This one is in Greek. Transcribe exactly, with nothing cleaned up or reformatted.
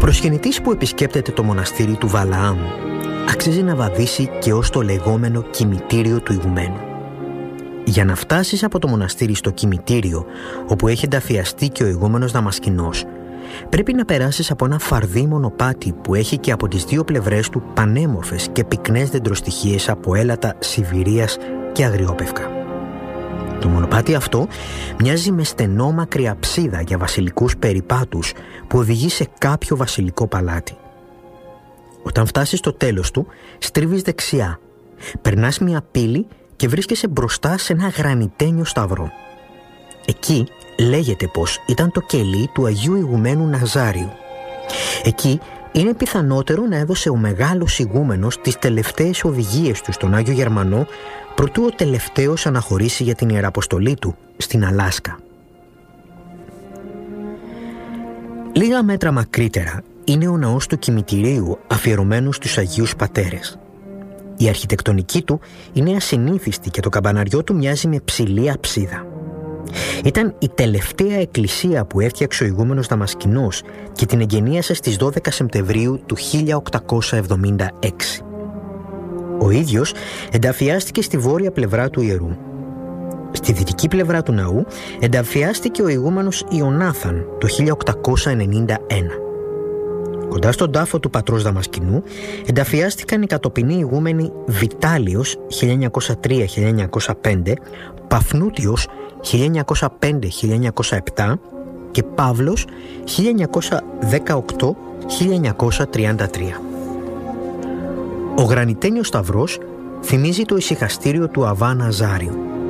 προσχενητής που επισκέπτεται το μοναστήρι του Βαλαάμ αξίζει να βαδίσει και ως το λεγόμενο κημητήριο του ηγουμένου. Για να φτάσεις από το μοναστήρι στο κημητήριο, όπου έχει ενταφιαστεί και ο ηγούμενος Δαμασκηνός, πρέπει να περάσεις από ένα φαρδί μονοπάτι που έχει και από τις δύο πλευρές του πανέμορφες και πυκνές δεντροστοιχίες από έλατα Σιβηρίας και αγριόπευκα. Το μονοπάτι αυτό μοιάζει με στενόμακρη αψίδα για βασιλικούς περιπάτους που οδηγεί σε κάποιο βασιλικό παλάτι. Όταν φτάσεις στο τέλος του, στρίβεις δεξιά, περνάς μια πύλη και βρίσκεσαι μπροστά σε ένα γρανιτένιο σταυρό. Εκεί λέγεται πως ήταν το κελί του Αγίου Ηγουμένου Ναζάριου. Εκεί είναι πιθανότερο να έδωσε ο μεγάλος ηγούμενος τις τελευταίες οδηγίες του στον Άγιο Γερμανό, προτού ο τελευταίος αναχωρήσει για την ιεραποστολή του στην Αλάσκα. Λίγα μέτρα μακρύτερα είναι ο ναός του κημητηρίου αφιερωμένος στους Αγίους Πατέρες. Η αρχιτεκτονική του είναι ασυνήθιστη και το καμπαναριό του μοιάζει με ψηλή αψίδα. Ήταν η τελευταία εκκλησία που έφτιαξε ο ηγούμενος Δαμασκηνός και την εγκαινίασε στις δώδεκα Σεπτεμβρίου του χίλια οκτακόσια εβδομήντα έξι. Ο ίδιος ενταφιάστηκε στη βόρεια πλευρά του ιερού. Στη δυτική πλευρά του ναού ενταφιάστηκε ο ηγούμενος Ιωνάθαν το χίλια οκτακόσια ενενήντα ένα. Κοντά στον τάφο του πατρός Δαμασκηνού ενταφιάστηκαν οι κατοπινοί ηγούμενοι Βιτάλιος χίλια εννιακόσια τρία με χίλια εννιακόσια πέντε, Παφνούτιος χίλια εννιακόσια με χίλια εννιακόσια επτά και Παύλος χίλια εννιακόσια δεκαοκτώ με χίλια εννιακόσια τριάντα τρία. Ο γρανιτένιος σταυρός θυμίζει το ησυχαστήριο του Αβά Ναζάριου.